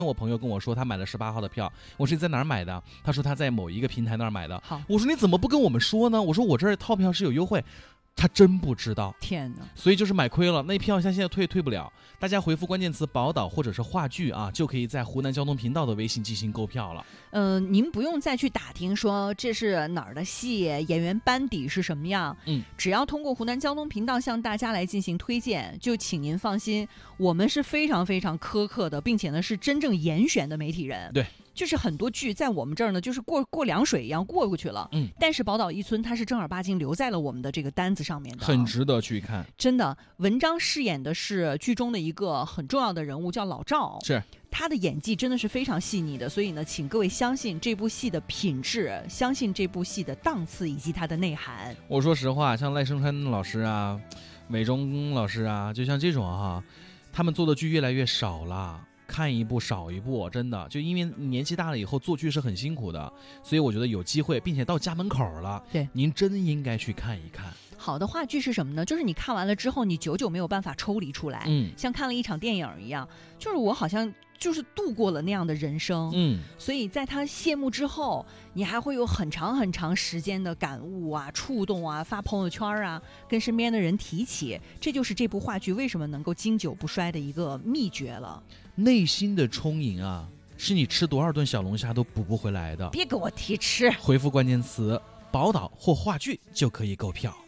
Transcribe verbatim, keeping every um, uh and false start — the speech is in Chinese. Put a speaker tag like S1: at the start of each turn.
S1: 我朋友跟我说他买了十八号的票，我说你在哪儿买的？他说他在某一个平台那儿买的。
S2: 好，
S1: 我说你怎么不跟我们说呢？我说我这儿套票是有优惠。他真不知道，
S2: 天哪！
S1: 所以就是买亏了，那票像现在退退不了。大家回复关键词宝岛或者是话剧啊，就可以在湖南交通频道的微信进行购票了。
S2: 呃，您不用再去打听说这是哪儿的戏，演员班底是什么样，
S1: 嗯，
S2: 只要通过湖南交通频道向大家来进行推荐，就请您放心，我们是非常非常苛刻的，并且呢是真正严选的媒体人。
S1: 对。
S2: 就是很多剧在我们这儿呢，就是过过凉水一样过过去了。
S1: 嗯，
S2: 但是宝岛一村它是正儿八经留在了我们的这个单子上面的，
S1: 很值得去看。
S2: 真的，文章饰演的是剧中的一个很重要的人物，叫老赵。
S1: 是。
S2: 他的演技真的是非常细腻的，所以呢，请各位相信这部戏的品质，相信这部戏的档次以及它的内涵。
S1: 我说实话，像赖声川老师啊、韦忠老师啊，就像这种哈，他们做的剧越来越少了。看一部少一部，真的就因为年纪大了以后做剧是很辛苦的，所以我觉得有机会，并且到家门口了，
S2: 对，
S1: 您真应该去看一看。
S2: 好的话剧是什么呢？就是你看完了之后，你久久没有办法抽离出来，
S1: 嗯，
S2: 像看了一场电影一样，就是我好像就是度过了那样的人生，
S1: 嗯，
S2: 所以在它谢幕之后，你还会有很长很长时间的感悟啊、触动啊、发朋友圈啊，跟身边的人提起，这就是这部话剧为什么能够经久不衰的一个秘诀了。
S1: 内心的充盈啊，是你吃多少顿小龙虾都补不回来的。
S2: 别给我提吃，
S1: 回复关键词宝岛或话剧就可以购票。